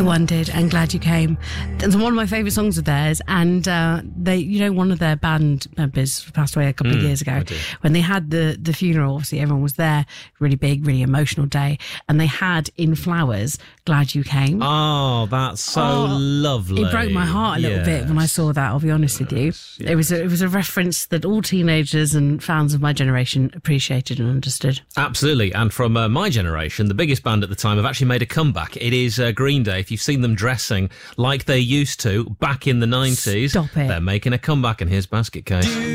one did, and Glad You Came. It's one of my favourite songs of theirs, and one of their band members passed away a couple of years ago. When they had the funeral, obviously everyone was there, really big, really emotional day, and they had in flowers Glad You Came. Oh, that's so lovely. It broke my heart a little bit when I saw that, I'll be honest with you. Yes. It was a reference that all teenagers and fans of my generation appreciated and understood. Absolutely, and from my generation, the biggest band at the time have actually made a comeback. It is Green Day. If you've seen them dressing like they used to back in the 90s, Stop it. They're making a comeback, and here's Basket Case.